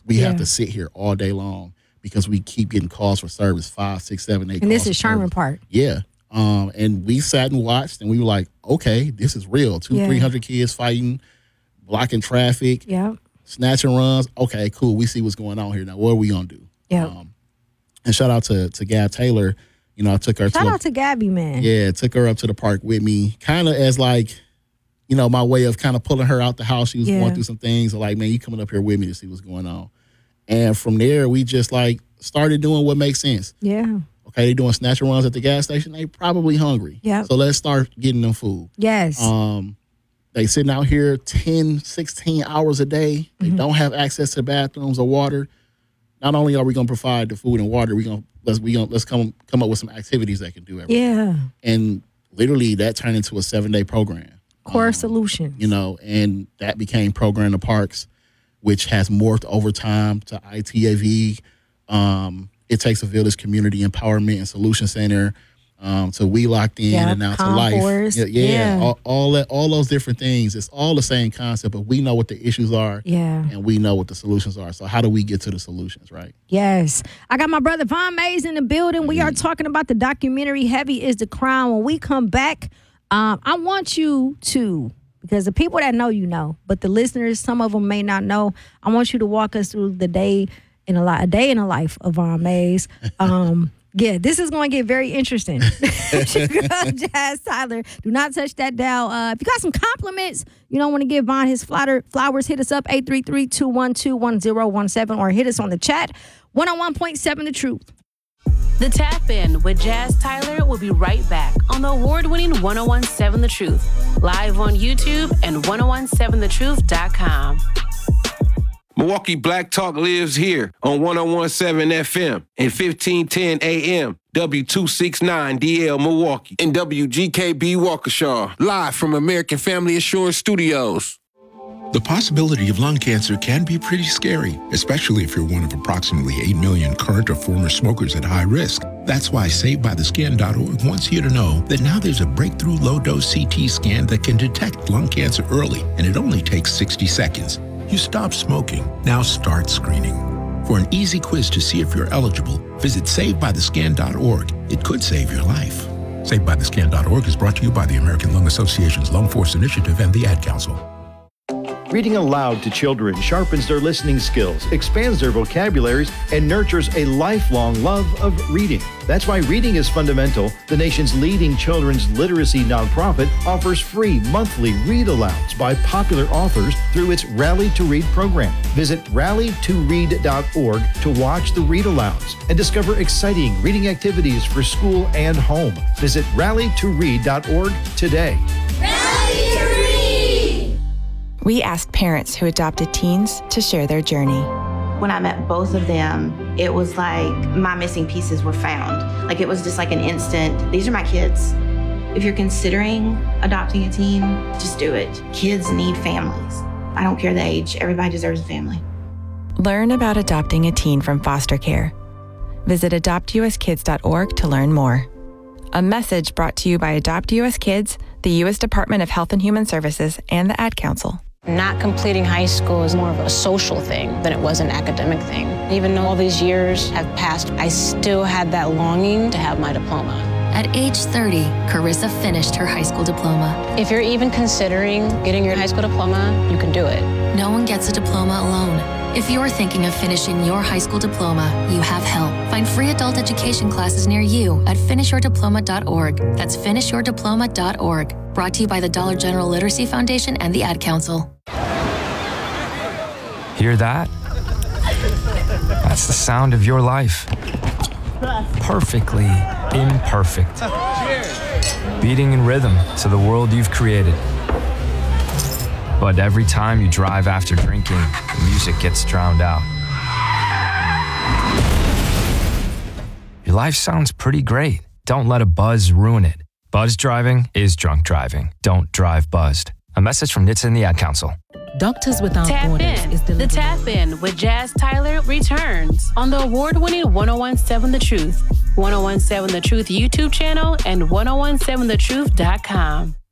We have to sit here all day long because we keep getting calls for service, 5, 6, 7, 8 And this is Sherman Park. Yeah. And we sat and watched, and we were like, okay, this is real. 300 kids fighting, blocking traffic, snatching runs. Okay, cool. We see what's going on here. Now, what are we going to do? And shout out to Gab Taylor. You know, I took her Shout out to Gabby, man. Yeah, took her up to the park with me, kind of as like, you know, my way of kind of pulling her out the house. She was going through some things. Like, man, you coming up here with me to see what's going on. And from there, we just like started doing what makes sense. Yeah. Okay, they doing snatch runs at the gas station. They probably hungry. Yeah. So let's start getting them food. Yes. They sitting out here 10, 16 hours a day. They don't have access to bathrooms or water. Not only are we going to provide the food and water, let's come up with some activities that can do everything. Yeah. And literally that turned into a 7-day program. Core Solutions. You know, and that became Program the Parks, which has morphed over time to ITAV. It Takes a Village Community Empowerment and Solution Center. So We Locked In and Now to Life. All those different things. It's all the same concept, but we know what the issues are. Yeah. And we know what the solutions are. So how do we get to the solutions, right? Yes. I got my brother Von Mays in the building. We are talking about the documentary Heavy is the Crown. When we come back, I want you to, because the people that know, you know, but the listeners, some of them may not know, I want you to walk us through a day in the life of Von Mays. Yeah, this is going to get very interesting. Jazz Tyler, do not touch that dial. If you got some compliments, you don't want to give Von his flowers, hit us up, 833-212-1017, or hit us on the chat, 101.7 The Truth. The Tap In with Jazz Tyler will be right back on the award-winning 101.7 The Truth, live on YouTube and 1017thetruth.com. Milwaukee Black Talk lives here on 101.7 FM and 1510 AM, W269DL Milwaukee, and WGKB Waukesha, live from American Family Assurance Studios. The possibility of lung cancer can be pretty scary, especially if you're one of approximately 8 million current or former smokers at high risk. That's why SaveByTheScan.org wants you to know that now there's a breakthrough low-dose CT scan that can detect lung cancer early, and it only takes 60 seconds. You stop smoking, now start screening. For an easy quiz to see if you're eligible, visit SaveByTheScan.org. It could save your life. SaveByTheScan.org is brought to you by the American Lung Association's Lung Force Initiative and the Ad Council. Reading aloud to children sharpens their listening skills, expands their vocabularies, and nurtures a lifelong love of reading. That's why Reading is Fundamental, the nation's leading children's literacy nonprofit, offers free monthly read-alouds by popular authors through its Rally to Read program. Visit rallytoread.org to watch the read-alouds and discover exciting reading activities for school and home. Visit rallytoread.org today. Rally to Read! We asked parents who adopted teens to share their journey. When I met both of them, it was like my missing pieces were found. Like it was just like an instant, these are my kids. If you're considering adopting a teen, just do it. Kids need families. I don't care the age, everybody deserves a family. Learn about adopting a teen from foster care. Visit adoptuskids.org to learn more. A message brought to you by Adopt US Kids, the U.S. Department of Health and Human Services, and the Ad Council. Not completing high school is more of a social thing than it was an academic thing. Even though all these years have passed, I still had that longing to have my diploma. At age 30, Carissa finished her high school diploma. If you're even considering getting your high school diploma, you can do it. No one gets a diploma alone. If you're thinking of finishing your high school diploma, you have help. Find free adult education classes near you at finishyourdiploma.org. That's finishyourdiploma.org. Brought to you by the Dollar General Literacy Foundation and the Ad Council. Hear that? That's the sound of your life. Perfectly imperfect. Beating in rhythm to the world you've created. But every time you drive after drinking, the music gets drowned out. Your life sounds pretty great. Don't let a buzz ruin it. Buzz driving is drunk driving. Don't drive buzzed. A message from NHTSA and the Ad Council. Doctors Without Borders is delivering. The Tap In with Jazz Tyler returns on the award-winning 1017 The Truth, 1017 The Truth YouTube channel, and 1017thetruth.com.